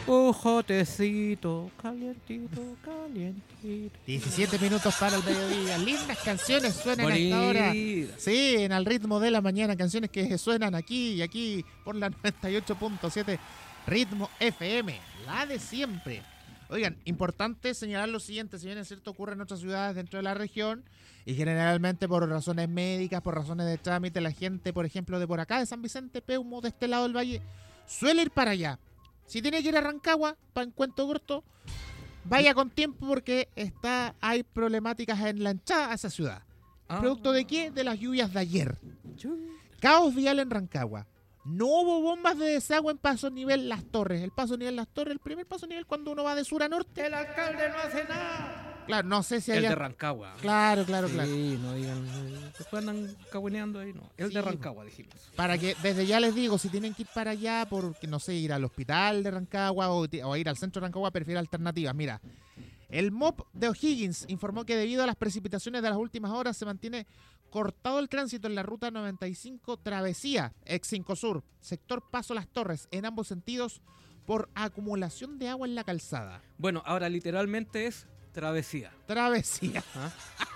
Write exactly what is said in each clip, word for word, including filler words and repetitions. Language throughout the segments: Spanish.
Un jotecito, calientito, calientito. diecisiete minutos para el mediodía. Lindas canciones suenan a esta hora. Bonita. Sí, en Al Ritmo de la Mañana. Canciones que suenan aquí y aquí por la noventa y ocho punto siete Ritmo F M. La de siempre. Oigan, importante señalar lo siguiente. Si bien es cierto ocurre en otras ciudades dentro de la región y generalmente por razones médicas, por razones de trámite, la gente, por ejemplo, de por acá, de San Vicente, Peumo, de este lado del valle, suele ir para allá. Si tiene que ir a Rancagua, para encuentro corto, vaya con tiempo porque está hay problemáticas en la entrada a esa ciudad. Ah. ¿Producto de qué? De las lluvias de ayer. Chu. Caos vial en Rancagua. No hubo bombas de desagüe en paso nivel Las Torres. El paso nivel Las Torres, el primer paso nivel cuando uno va de sur a norte. El alcalde no hace nada. Claro, no sé si El allá... de Rancagua. Claro, claro, Sí, claro. no digan. eh, Después andan caguineando ahí, no. El Sí, de Rancagua, dijimos. Para que desde ya les digo, si tienen que ir para allá, porque no sé, ir al hospital de Rancagua o, o ir al centro de Rancagua, prefiero alternativas. Mira, el M O P de O'Higgins informó que debido a las precipitaciones de las últimas horas se mantiene cortado el tránsito en la ruta noventa y cinco Travesía, ex cinco Sur, sector Paso Las Torres, en ambos sentidos por acumulación de agua en la calzada. Bueno, ahora literalmente es travesía. Travesía. ¿Ah?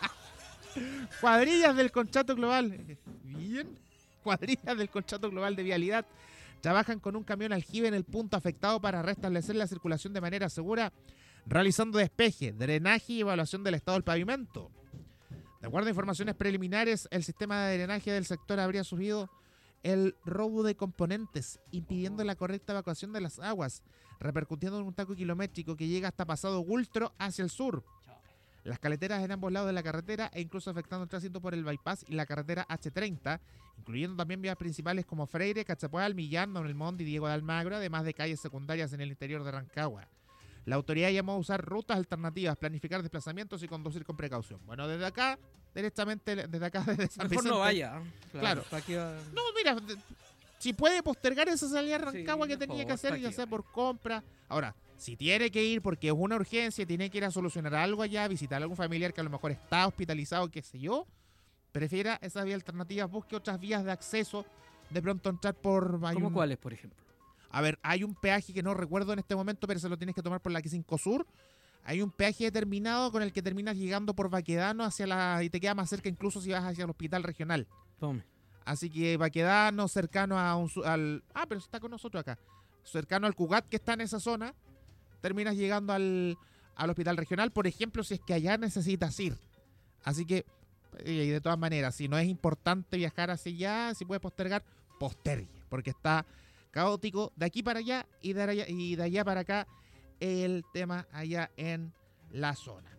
Cuadrillas del Contrato Global. Bien. Cuadrillas del Contrato Global de Vialidad trabajan con un camión aljibe en el punto afectado para restablecer la circulación de manera segura, realizando despeje, drenaje y evaluación del estado del pavimento. De acuerdo a informaciones preliminares, el sistema de drenaje del sector habría sufrido el robo de componentes, impidiendo la correcta evacuación de las aguas, repercutiendo en un taco kilométrico que llega hasta Pasado Gultro hacia el sur. Las caleteras en ambos lados de la carretera e incluso afectando el tránsito por el bypass y la carretera hache treinta, incluyendo también vías principales como Freire, Cachapoal, Millán, Don El Monte y Diego de Almagro, además de calles secundarias en el interior de Rancagua. La autoridad llamó a usar rutas alternativas, planificar desplazamientos y conducir con precaución. Bueno, desde acá, directamente, desde acá, desde San Mejor Vicente. no vaya. Claro. ¿para qué va? No, mira, de- si puede postergar esa salida a Rancagua Sí, que tenía mejor, que hacer, ¿para ya qué sea vaya? por compra. Ahora, si tiene que ir porque es una urgencia, tiene que ir a solucionar algo allá, visitar a algún familiar que a lo mejor está hospitalizado, qué sé yo, prefiera esas vías alternativas, busque otras vías de acceso, de pronto entrar por... hay ¿Cómo un- cuáles, por ejemplo? A ver, hay un peaje que no recuerdo en este momento, pero se lo tienes que tomar por la cinco Sur. Hay un peaje determinado con el que terminas llegando por Baquedano hacia la... y te queda más cerca incluso si vas hacia el hospital regional. Tome. Así que Baquedano, cercano a un, su- al... Ah, pero está con nosotros acá. Cercano al Cugat, que está en esa zona, terminas llegando al, al hospital regional, por ejemplo, si es que allá necesitas ir. Así que, eh, y de todas maneras, si no es importante viajar hacia allá, si puedes postergar, postergue, porque está caótico de aquí para allá y de allá, y de allá para acá el tema allá en la zona.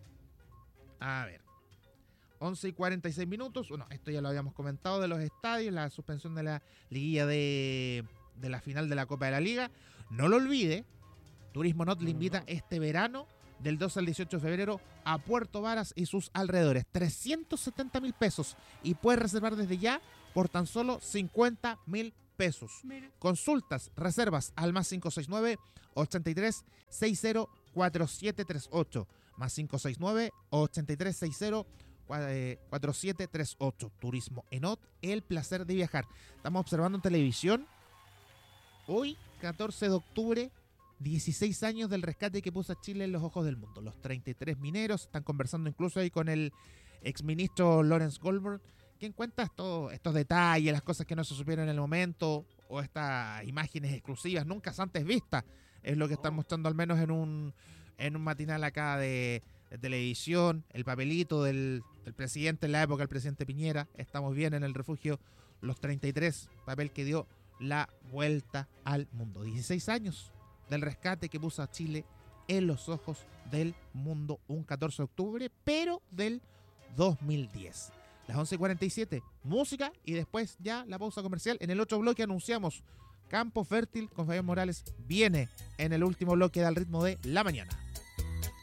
A ver. once y cuarenta y seis minutos. Bueno, esto ya lo habíamos comentado de los estadios, la suspensión de la liguilla de, de la final de la Copa de la Liga. No lo olvide, Turismo Not le invita este verano, del doce al dieciocho de febrero, a Puerto Varas y sus alrededores. trescientos setenta mil pesos. Y puedes reservar desde ya por tan solo cincuenta mil pesos. Consultas, reservas al más cinco seis nueve, ochenta y tres sesenta, cuarenta y siete treinta y ocho. Más cinco seis nueve, ochenta y tres sesenta, cuarenta y siete treinta y ocho. Turismo Enot, el placer de viajar. Estamos observando en televisión hoy, catorce de octubre, dieciséis años del rescate que puso a Chile en los ojos del mundo. Los treinta y tres mineros están conversando incluso ahí con el exministro Lawrence Goldberg, quien cuenta esto, estos detalles, las cosas que no se supieron en el momento, o estas imágenes exclusivas, nunca antes vistas. Es lo que están mostrando al menos en un, en un matinal acá de, de televisión, el papelito del, del presidente en la época, el presidente Piñera. Estamos bien en el refugio Los treinta y tres, papel que dio la vuelta al mundo. dieciséis años del rescate que puso a Chile en los ojos del mundo un catorce de octubre, pero del dos mil diez. Las once y cuarenta y siete, música y después ya la pausa comercial. En el otro bloque anunciamos Campo Fértil con Fabián Morales. Viene en el último bloque del ritmo de la mañana.